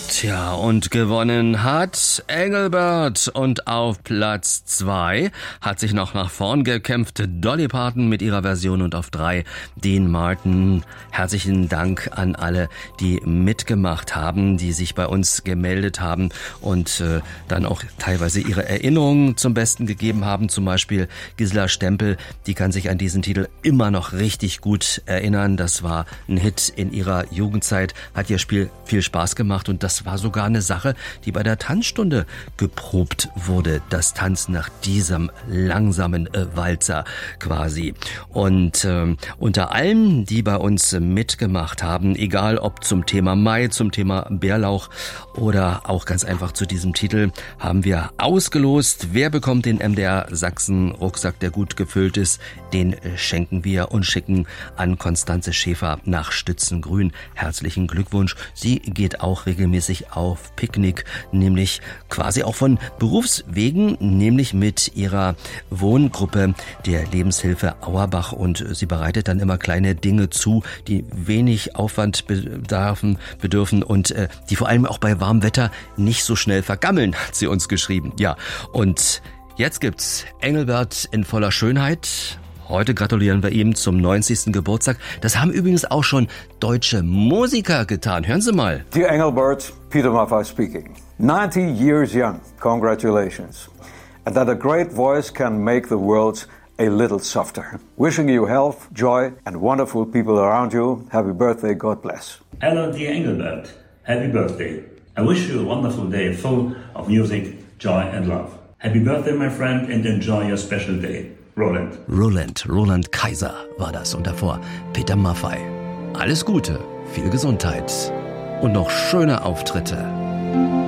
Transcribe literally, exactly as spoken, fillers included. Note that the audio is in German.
Tja, und gewonnen hat Engelbert. Und auf Platz zwei hat sich noch nach vorn gekämpft Dolly Parton mit ihrer Version und auf drei Dean Martin. Herzlichen Dank an alle, die mitgemacht haben, die sich bei uns gemeldet haben und äh, dann auch teilweise ihre Erinnerungen zum Besten gegeben haben. Zum Beispiel Gisela Stempel, die kann sich an diesen Titel immer noch richtig gut erinnern. Das war ein Hit in ihrer Jugendzeit, hat ihr Spiel viel Spaß gemacht und das war sogar eine Sache, die bei der Tanzstunde geprobt wurde. Das Tanzen nach diesem langsamen äh, Walzer quasi. Und äh, unter allen, die bei uns mitgemacht haben, egal ob zum Thema Mai, zum Thema Bärlauch oder auch ganz einfach zu diesem Titel, haben wir ausgelost, wer bekommt den M D R Sachsen Rucksack, der gut gefüllt ist. Den schenken wir und schicken an Konstanze Schäfer nach Stützengrün. Herzlichen Glückwunsch. Sie geht auch regelmäßig auf Picknick, nämlich quasi auch von Berufswegen, nämlich mit ihrer Wohngruppe der Lebenshilfe Auerbach, und sie bereitet dann immer kleine Dinge zu, die wenig Aufwand bedarfen, bedürfen und äh, die vor allem auch bei warmem Wetter nicht so schnell vergammeln, hat sie uns geschrieben. Ja, und jetzt gibt's Engelbert in voller Schönheit. Heute gratulieren wir ihm zum neunzigsten Geburtstag. Das haben übrigens auch schon deutsche Musiker getan. Hören Sie mal. Dear Engelbert, Peter Maffay speaking. ninety years young. Congratulations. And that a great voice can make the world a little softer. Wishing you health, joy and wonderful people around you. Happy birthday, God bless. Hello, dear Engelbert. Happy birthday. I wish you a wonderful day full of music, joy and love. Happy birthday, my friend, and enjoy your special day. Roland. Roland, Roland Kaiser war das und davor Peter Maffay. Alles Gute, viel Gesundheit und noch schöne Auftritte.